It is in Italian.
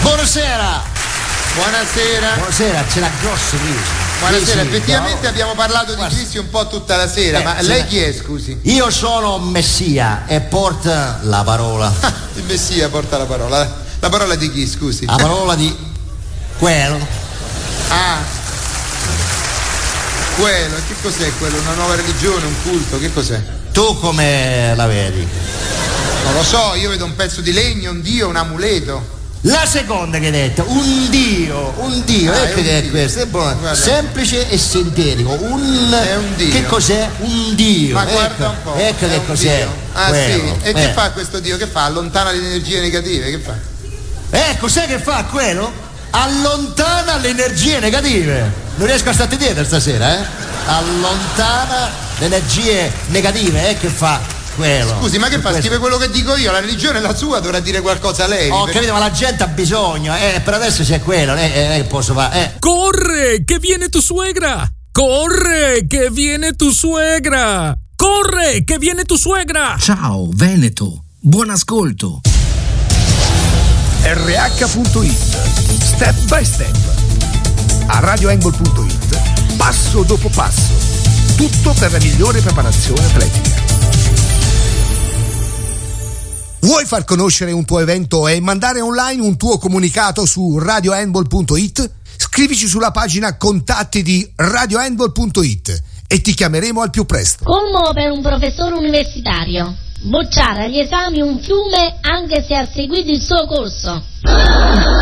Buonasera. Buonasera. Buonasera, c'è la grossa crisi. Buonasera, Crisi, effettivamente no? abbiamo parlato di crisi un po' tutta la sera, ma lei chi è, scusi? Io sono Messia e porta la parola. Il Messia porta la parola. La parola di chi, scusi? La parola di quello. Ah. Quello, che cos'è quello? Una nuova religione, un culto, che cos'è? Tu come la vedi? Non lo so, io vedo un pezzo di legno, un dio, un amuleto. La seconda che hai detto, un dio, ecco che è questo, è buono. Guarda. Semplice e sintetico, È un dio. Che cos'è? Un dio. Ma guarda un po'. Ecco è che un cos'è. dio. Ah quello. sì, e che fa questo dio? Che fa? Allontana le energie negative, che fa? Cos'è che fa quello? Allontana le energie negative. Non riesco a starti dietro stasera, eh? Allontana le energie negative, che fa quello. Scusi, ma che fa? Scrive quello che dico io, la religione è la sua, dovrà dire qualcosa lei. Ho capito, ma la gente ha bisogno, per adesso c'è quello, posso fare. Corre, che viene tu suegra! Corre, che viene tu suegra! Corre, che viene tu suegra! Ciao Veneto, buon ascolto. RH.it, step by step. A radioangle.it, passo dopo passo. Tutto per la migliore preparazione atletica. Vuoi far conoscere un tuo evento e mandare online un tuo comunicato su radiohandball.it? Scrivici sulla pagina contatti di radiohandball.it e ti chiameremo al più presto. Come per un professore universitario. Bocciare agli esami un fiume anche se ha seguito il suo corso.